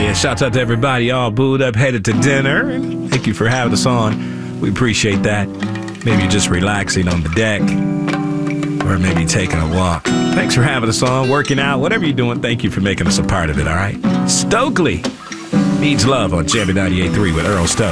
Yeah, shouts out to everybody all booed up, headed to dinner. Thank you for having us on. We appreciate that. Maybe you're just relaxing on the deck, or maybe taking a walk. Thanks for having us on, working out, whatever you're doing. Thank you for making us a part of it, all right? Stokely needs love on Jammin' 98.3 with Earl Stokes.